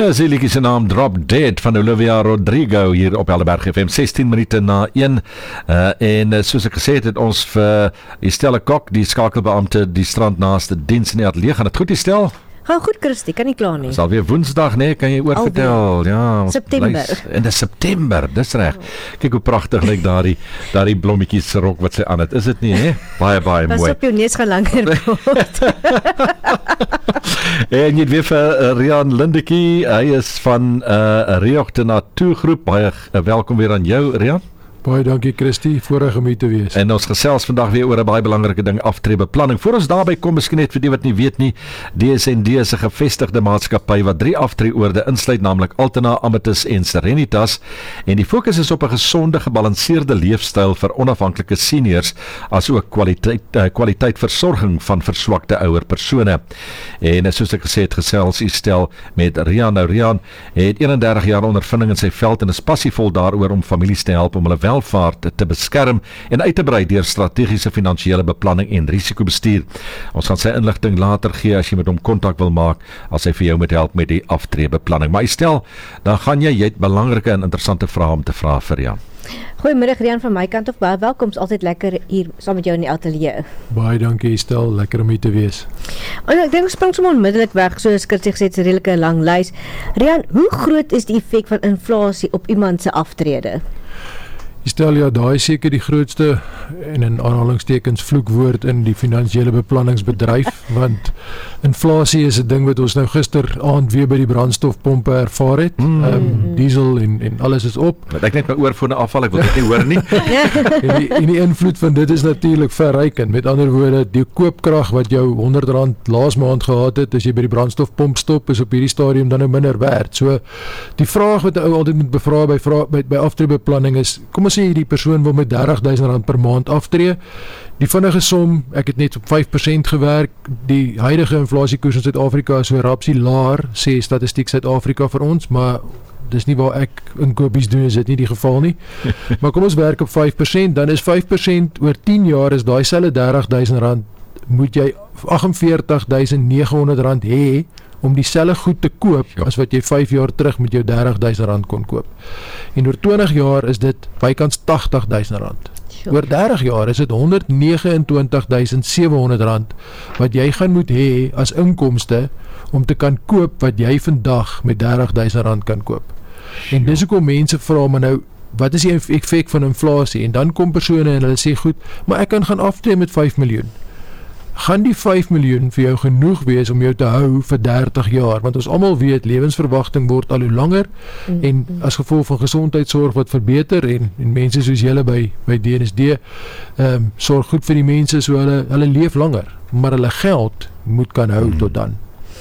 Is die liedjie se naam Drop Dead van Olivia Rodrigo hier op Helderberg FM 16 minute na 1 en soos ek gesê het ons vir Estelle Kok, die skakelbeampte die strand naaste diens in die ateljee. Gaan dit goed Estel? Gaan goed Christie, kan nie kla nie. Dis alweer Woensdag, nee, kan jy oor vertel? Ja, September. En dis September, dis reg. Kyk hoe pragtig lyk daardie blommetjies se rok wat sy aan het. Is dit nie, hè? Baie mooi. Pas op jou neus gaan langer word. En jy weer vir Rian Lindekie, hy is van Reogte Natuur groep. Baie welkom weer aan jou, Rian. Baie dankie Christie, voorreg om hier te wees. En ons gesels vandag weer oor 'n baie belangrike ding, aftreebeplanning. Voor ons daarby kom, miskien net vir die wat nie weet nie, DSND is 'n gevestigde maatskappy wat 3 aftreeoorde insluit, naamlik Altena, Amatus en Serenitas. En die fokus is op 'n gesonde, gebalanseerde leefstyl vir onafhanklike seniors, asook kwaliteit versorging van verswakte ouer persone. En soos ek gesê het, gesels Estel met Rian. Nou Rian het 31 jaar ondervinding in sy veld en is passievol daaroor om families te help om hulle welvaart te beskerm en uit te brei deur strategiese finansiële beplanning en risikobestuur. Ons gaan sy inligting later gee as jy met hom kontak wil maak, as hy vir jou moet help met die aftreebeplanning. Maar Estel, dan gaan jy het belangrike en interessante vrae om te vra vir Rian. Goeiemiddag Rian van my kant af, baie welkom, is altyd lekker hier saam met jou in die ateljee. Baie dankie Estel, lekker om hier te wees. En ek dink ons spring sommer onmiddellik weg, soos Christie gesê het, 'n redelike lang lys. Rian, hoe groot is die effek van inflasie op iemand se aftrede? Estel, ja, daai is seker die grootste en in aanhalingstekens vloekwoord in die finansiële beplanningsbedryf, want inflasie is 'n ding wat ons nou gisteraand weer by die brandstofpompe ervaar het. Diesel en alles is op. Want ek net my oorfone afval, ek wil dit nie hoor nie. en die invloed van dit is natuurlik verrykend. Met ander woorde, die koopkrag wat jou R100 laas maand gehad het, as jy by die brandstofpomp stop, is op hierdie stadium dan nou minder werd. So die vraag wat 'n ou altyd moet bevra by aftreebeplanning is, kom ons sê die persoon wil met R30.000 per maand aftree. Die vinnige som, ek het net op 5% gewerk, die huidige inflasiekoers in Suid-Afrika is so rapsie laer, sê Statistiek Suid-Afrika vir ons, maar dis nie waar ek inkopies doen, is dit nie die geval nie. Maar kom ons werk op 5%, dan is 5% oor 10 jaar is daai selfde R30.000, moet jy R48.900 hê om dieselfde goed te koop as wat jy 5 jaar terug met jou R30.000 kon koop. En oor 20 jaar is dit bykans R80.000. Oor 30 jaar is dit R129.700 wat jy gaan moet hê as inkomste om te kan koop wat jy vandag met R30.000 kan koop. En dis hoekom mense vra, maar nou, wat is die effek van inflasie? En dan kom persone en hulle sê, goed, maar ek kan gaan aftree met 5 miljoen. Gaan die 5 miljoen vir jou genoeg wees om jou te hou vir 30 jaar? Want ons almal weet, lewensverwagting word al hoe langer en as gevolg van gesondheidsorg wat verbeter en mense soos julle by DNSD sorg goed vir die mense, so hulle leef langer, maar hulle geld moet kan hou tot dan.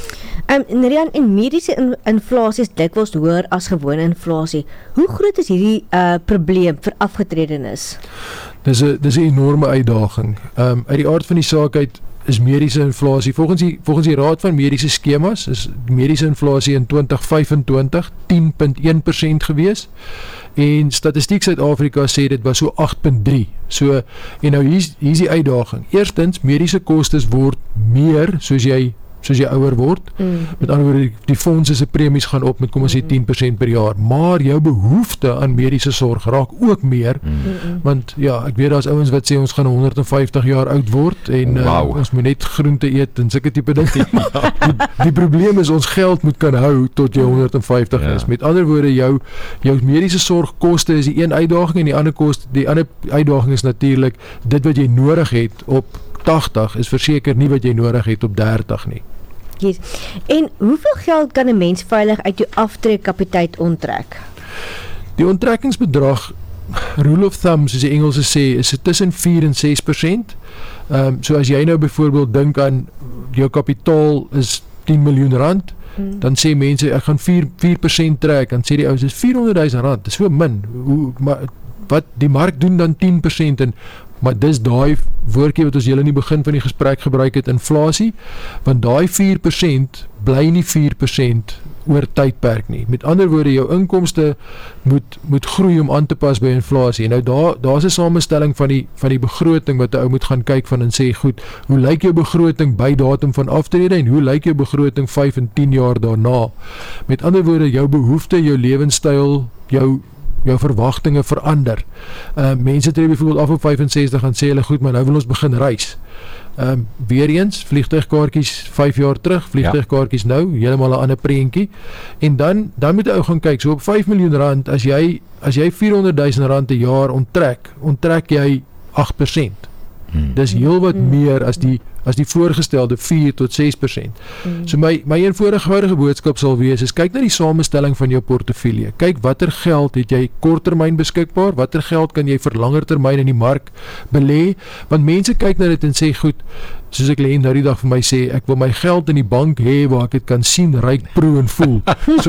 Rian, en mediese inflasie is dikwels hoër as gewone inflasie. Hoe groot is hierdie probleem vir afgetredenes? Dis 'n enorme uitdaging. Uit die aard van die saak uit is mediese inflasie, volgens die Raad van Mediese Skemas, is mediese inflasie in 2025 10.1% gewees. En Statistiek Suid-Afrika sê dit was so 8.3. So, en nou hier's die uitdaging. Eerstens, mediese kostes word meer soos jy ouer word. Met ander woorde, die fondse se premies gaan op met kom ons sê 10% per jaar, maar jou behoefte aan mediese sorg raak ook meer, want ja, ek weet daar's ouens wat sê ons gaan 150 jaar oud word en ons moet net groente eet en sulke tipe ding. Die probleem is ons geld moet kan hou tot jy 150 is. Met ander woorde, jou mediese sorgkoste is die een uitdaging en die ander uitdaging is natuurlik dit wat jy nodig het op 80 is verseker nie wat jy nodig het op 30 nie. Yes. En hoeveel geld kan 'n mens veilig uit jou aftreekapasiteit onttrek? Die onttrekkingsbedrag, rule of thumb, soos die Engelse sê, is tussen 4 en 6%. So as jy nou byvoorbeeld dink aan jou kapitaal is R10 miljoen, dan sê mense ek gaan 4% trek, dan sê die ouens is R400.000, dis so min. Maar wat die mark doen dan 10% maar dis daai woordjie wat ons julle in die begin van die gesprek gebruik het, inflasie, want daai 4% bly nie 4% oor tydperk nie. Met ander woorde, jou inkomste moet groei om aan te pas by inflasie. Nou daar's 'n samestelling van die begroting wat 'n ou moet gaan kyk van en sê, goed, hoe lyk jou begroting by datum van aftrede en hoe lyk jou begroting 5 en 10 jaar daarna? Met ander woorde, jou behoefte, jou lewenstyl, jou verwagtinge verander. Mense tree byvoorbeeld af op 65 en sê hulle, goed, maar nou wil ons begin reis. Weer eens, vliegtuigkaartjies 5 jaar terug, vliegtuigkaartjies nou, heeltemal 'n ander prentjie. En dan moet jy ou gaan kyk, so op 5 miljoen rand, as jy 400 000 rand 'n jaar onttrek jy 8%. Dis heel wat meer as die voorgestelde 4 tot 6%. So my eenvoudige boodskap sal wees, is kyk na die samestelling van jou portefeulje. Kyk watter geld het jy korttermyn beskikbaar, watter geld kan jy vir langer termyn in die mark belê, want mense kyk na dit en sê, goed, soos ek nou die dag vir my sê, ek wil my geld in die bank hê waar ek dit kan sien, ryk, proe en voel.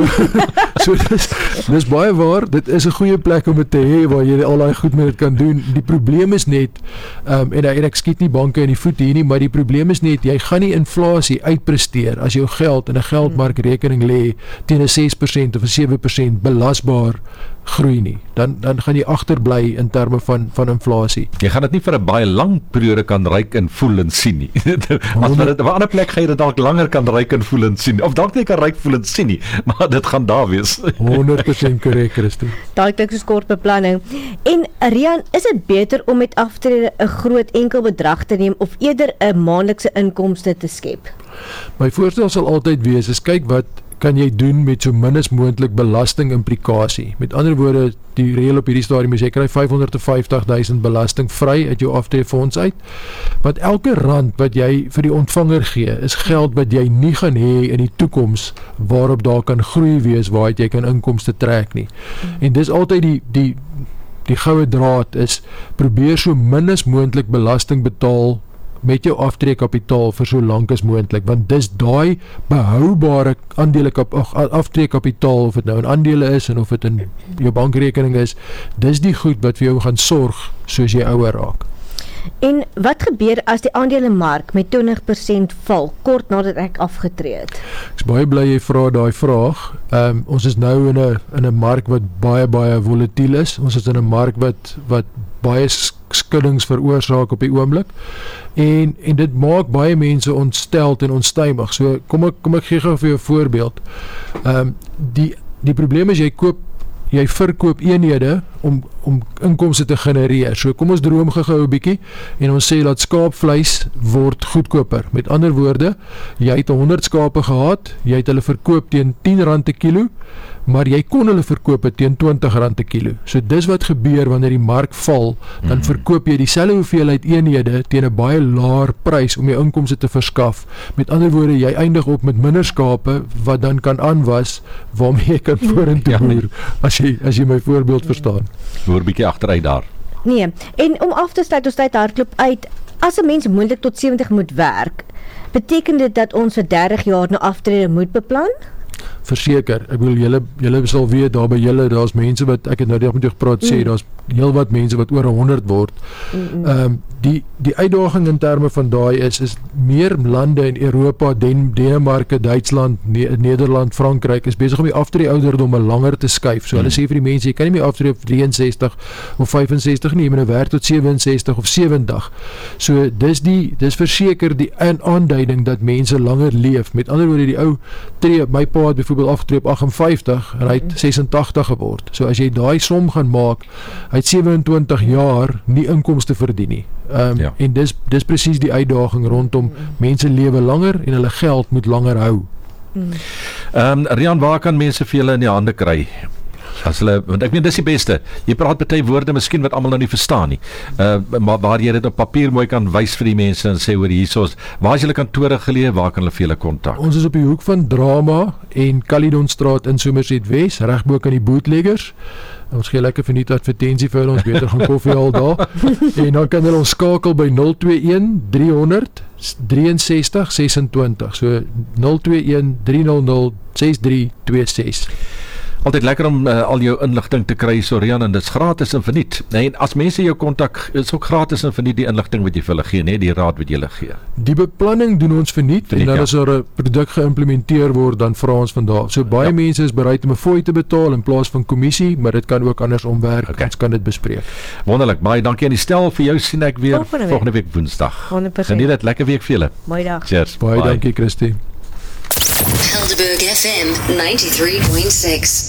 So dis baie waar, dit is 'n goeie plek om dit te hê waar jy al daai goed met dit kan doen. Die probleem is net, en ek skiet nie banke in die voet hier nie, maar die probleem is net, jy gaan nie inflasie uitpresteer as jou geld in 'n geldmarkrekening lê teen 'n 6% of 'n 7% belasbaar groei nie. Dan gaan jy agterbly in terme van inflasie. Jy gaan dit nie vir 'n baie lang periode kan ryk en voel en sien nie. As jy dit op 'n ander plek gaan jy dit dalk langer kan ryk en voel en sien, of dalk nie kan ryk voel en sien nie, maar dit gaan daar wees. 100% korrek, Christo. Daai klink soos kort beplanning. En Rian, is dit beter om met aftrede 'n groot enkel bedrag te neem of eerder 'n maandelikse inkomste te skep? My voorstel sal altyd wees, is kyk wat kan jy doen met so min as moontlik belastingimplikasie. Met ander woorde, die reël op hierdie stadium is jy kry 550 000 belasting vry uit jou aftreefonds uit. Want elke rand wat jy vir die ontvanger gee, is geld wat jy nie gaan hê in die toekoms waarop daar kan groei wees, waaruit jy kan inkomste trek nie. En dis altyd die goue draad is, probeer so min as moontlik belasting betaal met jou aftreekapitaal vir so lank as moontlik, want dis daai behoubare aftreekapitaal, of dit nou in aandele is en of dit in jou bankrekening is, dis die goed wat vir jou gaan sorg soos jy ouer raak. En wat gebeur as die aandelemark met 20% val kort nadat ek afgetree het? Ek is baie bly jy vra daai vraag. Ons is nou in 'n mark wat baie volatiel is. Ons is in 'n mark wat baie skuddings veroorsaak op die oomblik. En dit maak baie mense ontsteld en onstuimig. So kom ek gee gou vir jou 'n voorbeeld. Die probleem is jy verkoop eenhede om inkomste te genereer. So kom ons droom gou 'n bietjie en ons sê dat skaapvleis word goedkoper. Met ander woorde, jy het 100 skape gehad, jy het hulle verkoop teen R10 per kilo, maar jy kon hulle verkoop teen R20 per kilo. So dis wat gebeur wanneer die mark val, dan verkoop jy dieselfde hoeveelheid eenhede teen 'n baie laer prys om jou inkomste te verskaf. Met ander woorde, jy eindig op met minder skape wat dan kan aanwas waarmee jy kan vorentoe boer, as jy my voorbeeld verstaan. Hoor bietjie agteruit daar. Nee, en om af te sluit, ons tyd hardloop uit. As 'n mens moontlik tot 70 moet werk, beteken dit dat ons vir 30 jaar na aftrede moet beplan? Verseker, ek bedoel julle sal weet daar by julle, daar's mense wat ek het nou net met jou gepraat sê, daar's heelwat mense wat oor 100 word. Die uitdaging in terme van daai is meer lande in Europa, Denemarke, Duitsland, Nederland, Frankryk is besig om die aftreeouderdomme langer te skuif. So hulle sê vir die mense, jy kan nie meer aftree op 63 of 65 nie, jy moet nou werk tot 67 of 70. So dis verseker die aanduiding dat mense langer leef. Met ander woorde, die ou tree, my pa het byvoorbeeld afgetree op 58 en hy het 86 geword. So as jy daai som gaan maak, hy het 27 jaar nie inkomste verdien nie. En dis presies die uitdaging rondom mense lewe langer en hulle geld moet langer hou. Rian, waar kan mense vir julle in die hande kry? Want ek meen dis die beste. Jy praat baie woorde miskien wat almal nou nie verstaan nie. Maar waar jy dit op papier mooi kan wys vir die mense en sê hoor hiersoos, waar is julle kantore geleë, waar kan hulle vir julle kontak? Ons is op die hoek van Drama en Caledonstraat in Somerset West, regbo kan die Bootleggers. Ons gee lekker verniet advertensie vir hulle, ons beter gaan koffie al daar. En dan kan hulle ons skakel by 021 300 63 26. So 021 300 6326. Altyd lekker om al jou inligting te kry, Sorian, en dit is gratis en verniet. En as mense jou kontak, is ook gratis en verniet die inligting wat jy vir hulle gee, nee, die raad wat jy hulle gee. Die beplanning doen ons verniet en dan as daar 'n produk geïmplementeer word, dan vra ons van daar. So baie mense is bereid om 'n fooi te betaal in plaas van kommissie, maar dit kan ook andersom werk. Ons kan dit bespreek. Wonderlik, baie dankie aan die stel. Vir jou sien ek weer volgende week Woensdag. 100%. Geniet dit, lekker week vir julle. Mooi dag. Cheers. Baie dankie, Christie. Helderberg FM 93.6